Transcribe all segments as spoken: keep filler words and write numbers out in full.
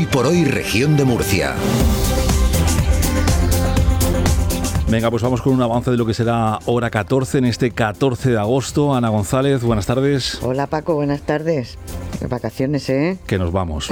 por Hoy Región de Murcia. Venga, pues vamos con un avance de lo que será hora catorce en este catorce de agosto. Ana González, buenas tardes. Hola Paco, buenas tardes. Vacaciones, ¿eh? Que nos vamos.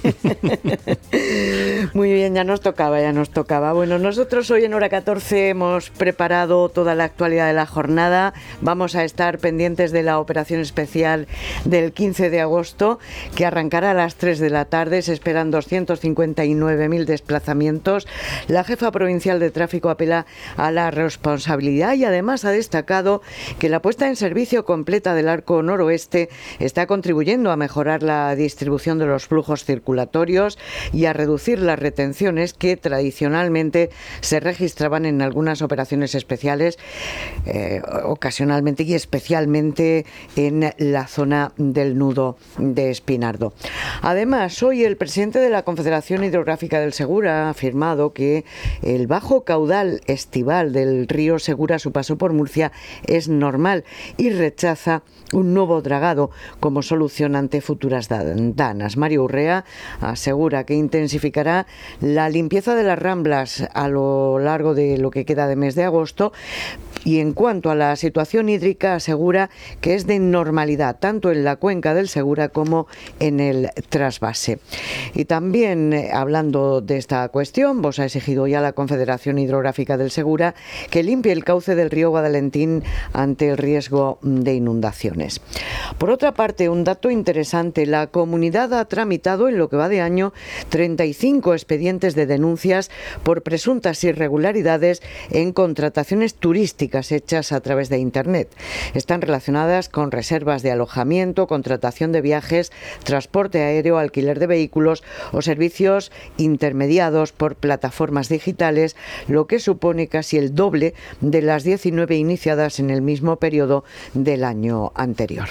Muy bien, ya nos tocaba, ya nos tocaba. Bueno, nosotros hoy en hora catorce hemos preparado toda la actualidad de la jornada. Vamos a estar pendientes de la operación especial del quince de agosto, que arrancará a las tres de la tarde. Se esperan doscientos cincuenta y nueve mil desplazamientos. La jefa provincial de tráfico apela a la responsabilidad y además ha destacado que la puesta en servicio completa del arco noroeste está contribuyendo a mejorar la distribución de los flujos circulatorios y a reducir las retenciones que tradicionalmente se registraban en algunas operaciones especiales, eh, ocasionalmente y especialmente en la zona del nudo de Espinardo. Además, hoy el presidente de la Confederación Hidrográfica del Segura ha afirmado que el bajo caudal estival del río Segura a su paso por Murcia es normal y rechaza un nuevo dragado como solución ante futuras danas. Mario Urrea asegura que intensificará la limpieza de las ramblas a lo largo de lo que queda de mes de agosto. Y en cuanto a la situación hídrica, asegura que es de normalidad tanto en la cuenca del Segura como en el trasvase. Y también, eh, hablando de esta cuestión, vos ha exigido ya a la Confederación Hidrográfica del Segura que limpie el cauce del río Guadalentín ante el riesgo de inundaciones. Por otra parte, un dato interesante, la comunidad ha tramitado en lo que va de año treinta y cinco expedientes de denuncias por presuntas irregularidades en contrataciones turísticas hechas a través de Internet. Están relacionadas con reservas de alojamiento, contratación de viajes, transporte aéreo, alquiler de vehículos o servicios intermediados por plataformas digitales, lo que supone casi el doble de las diecinueve iniciadas en el mismo periodo del año anterior.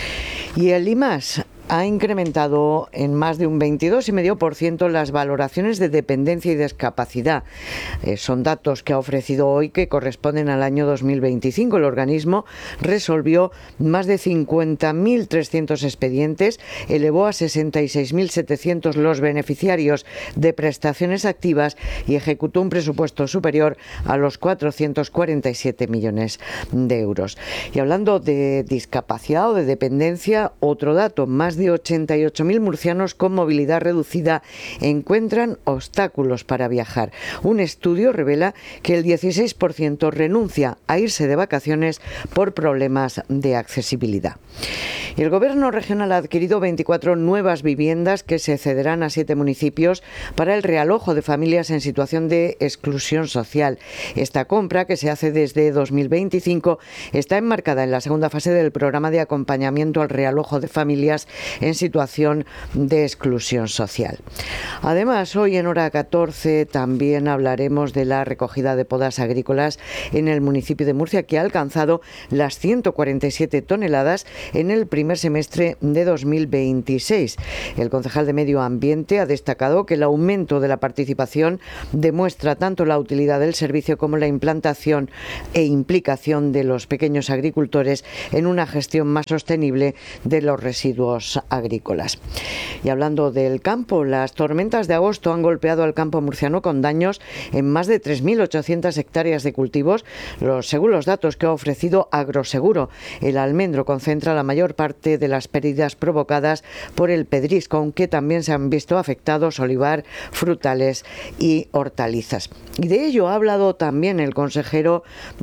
Y el I M A S ha incrementado en más de un veintidós coma cinco por ciento las valoraciones de dependencia y discapacidad. Eh, son datos que ha ofrecido hoy que corresponden al año dos mil veinticinco. El organismo resolvió más de cincuenta mil trescientos expedientes, elevó a sesenta y seis mil setecientos los beneficiarios de prestaciones activas y ejecutó un presupuesto superior a los cuatrocientos cuarenta y siete millones de euros. Y hablando de discapacidad o de dependencia, otro dato, más de ochenta y ocho mil murcianos con movilidad reducida encuentran obstáculos para viajar. Un estudio revela que el dieciséis por ciento renuncia a irse de vacaciones por problemas de accesibilidad. Y el Gobierno regional ha adquirido veinticuatro nuevas viviendas que se cederán a siete municipios para el realojo de familias en situación de exclusión social. Esta compra, que se hace desde dos mil veinticinco, está enmarcada en la segunda fase del programa de acompañamiento al realojo de familias en situación de exclusión social. Además, hoy en hora catorce también hablaremos de la recogida de podas agrícolas en el municipio de Murcia, que ha alcanzado las ciento cuarenta y siete toneladas en el primer semestre de dos mil veintiséis. El concejal de Medio Ambiente ha destacado que el aumento de la participación demuestra tanto la utilidad del servicio como la implantación e implicación de los pequeños agricultores en una gestión más sostenible de los residuos agrícolas. Y hablando del campo, las tormentas de agosto han golpeado al campo murciano con daños en más de tres mil ochocientas hectáreas de cultivos. Los, según los datos que ha ofrecido Agroseguro, el almendro concentra la mayor parte de las pérdidas provocadas por el pedrisco, aunque también se han visto afectados olivar, frutales y hortalizas. Y de ello ha hablado también el consejero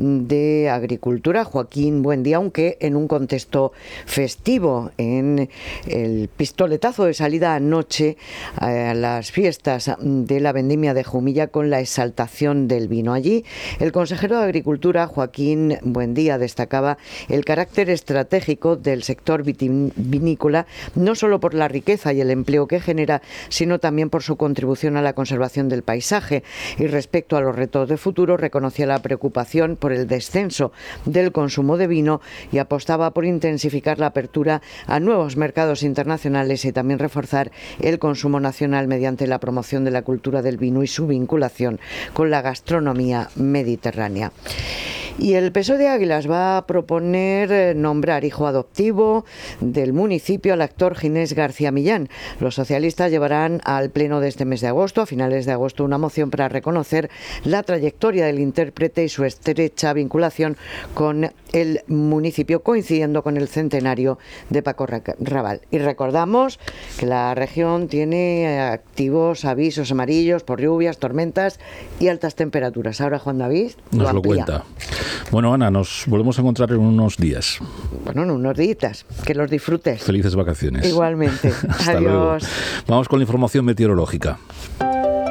de Agricultura, Joaquín Buendía, aunque en un contexto festivo, en el pistoletazo de salida anoche a las fiestas de la vendimia de Jumilla con la exaltación del vino. Allí, el consejero de Agricultura, Joaquín Buendía, destacaba el carácter estratégico del sector vitivinícola, no solo por la riqueza y el empleo que genera, sino también por su contribución a la conservación del paisaje. Y respecto a los retos de futuro, reconocía la preocupación por el descenso del consumo de vino y apostaba por intensificar la apertura a nuevos mercados internacionales y también reforzar el consumo nacional mediante la promoción de la cultura del vino y su vinculación con la gastronomía mediterránea. Y el P S O E de Águilas va a proponer nombrar hijo adoptivo del municipio al actor Ginés García Millán. Los socialistas llevarán al pleno de este mes de agosto, a finales de agosto, una moción para reconocer la trayectoria del intérprete y su estrecha vinculación con el municipio, coincidiendo con el centenario de Paco Raval. Y recordamos que la región tiene activos avisos amarillos por lluvias, tormentas y altas temperaturas. Ahora Juan David nos lo, lo cuenta. Bueno, Ana, nos volvemos a encontrar en unos días. Bueno, en unos días. Que los disfrutes. Felices vacaciones. Igualmente. Hasta Adiós. Luego. Vamos con la información meteorológica.